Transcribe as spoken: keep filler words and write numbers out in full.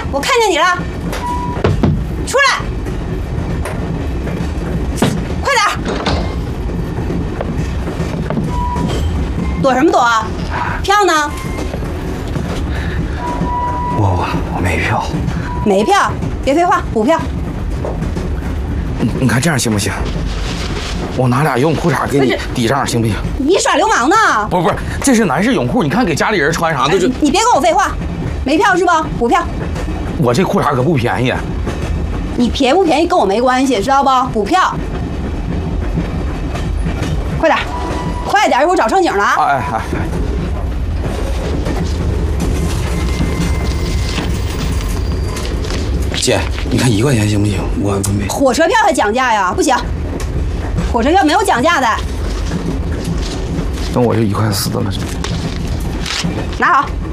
我看见你了，出来，快点！躲什么躲啊？票呢？ 我我我没票。 没票？别废话，补票。 你你看这样行不行？我拿俩游泳裤衩给你抵账，行不行？ 你耍流氓呢？ 不是不是，这是男士泳裤，你看给家里人穿啥的就。 你别跟我废话，没票是吧？补票。 我这裤衩可不便宜。 你便宜不便宜跟我没关系，知道不？补票。快点，快点，一会儿找乘警了啊！ 哎哎哎。姐，你看一块钱行不行？我我没。 火车票还讲价呀？不行，火车票没有讲价的。 那我就一块四的了。 拿好。